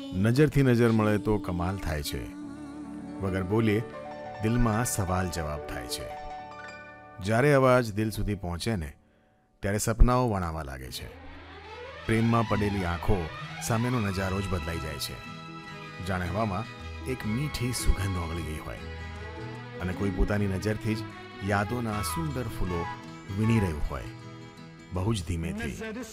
નજરથી નજર મળે તો કમાલ થાય છે, વગર બોલીએ દિલમાં સવાલ જવાબ થાય છે. જ્યારે અવાજ દિલ સુધી પહોંચે ને ત્યારે સપનાઓ વણાવા લાગે છે. પ્રેમમાં પડેલી આંખો સામેનો નજારો જ બદલાઈ જાય છે. જાણે હવામાં એક મીઠી સુગંધ ઓગળી ગઈ હોય અને કોઈ પોતાની નજરથી જ યાદોના સુંદર ફૂલો વીણી રહ્યું હોય, બહુ જ ધીમેથી.